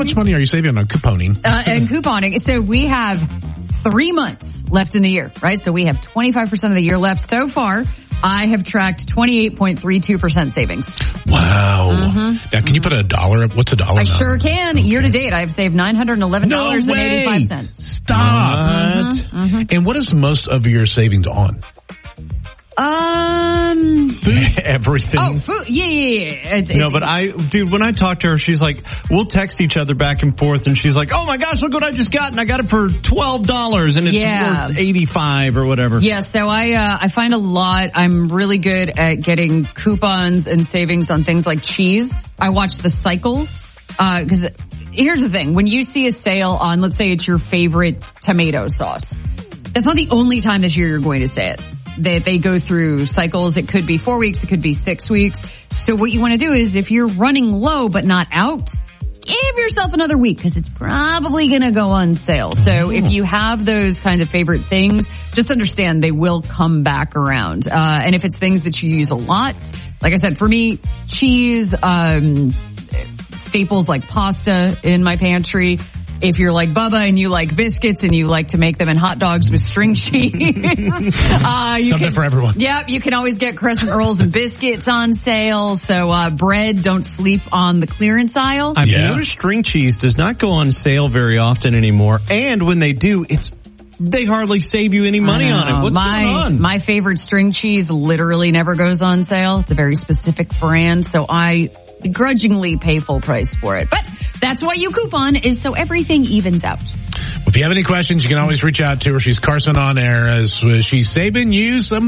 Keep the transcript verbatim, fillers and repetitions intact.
much money are you saving on couponing? Uh, and couponing. So we have three months left in the year, right? So we have twenty-five percent of the year left. So far, I have tracked twenty-eight point three two percent savings. Wow. Mm-hmm. Now, can you put a dollar? What's a dollar? I now? sure can. Okay. Year to date, I've saved nine hundred eleven dollars and eighty-five cents. No way. Stop. Mm-hmm. Mm-hmm. And what is most of your savings on? Um, food, everything. Oh, food. Yeah, yeah, yeah. It's, no, it's, but I, dude, when I talk to her, she's like, we'll text each other back and forth, and she's like, oh my gosh, look what I just got, and I got it for twelve dollars, and it's yeah. worth eighty-five or whatever. Yeah, so I, uh, I find a lot. I'm really good at getting coupons and savings on things like cheese. I watch the cycles, uh, cause here's the thing. When you see a sale on, let's say it's your favorite tomato sauce, that's not the only time this year you're going to say it. They, they go through cycles. It could be four weeks. It could be six weeks. So what you want to do is if you're running low but not out, give yourself another week because it's probably going to go on sale. So if you have those kinds of favorite things, just understand they will come back around. Uh, and if it's things that you use a lot, like I said, for me, cheese, um, staples like pasta in my pantry. If you're like Bubba and you like biscuits and you like to make them in hot dogs with string cheese. uh, you Something can, for everyone. Yep, you can always get Crescent Rolls and biscuits on sale. So uh, bread, don't sleep on the clearance aisle. I've yeah. noticed string cheese does not go on sale very often anymore. And when they do, it's they hardly save you any money on it. What's my, going on? My favorite string cheese literally never goes on sale. It's a very specific brand, so I begrudgingly pay full price for it. But that's why you coupon, is so everything evens out. If you have any questions, you can always reach out to her. She's Carson on air as she's saving you some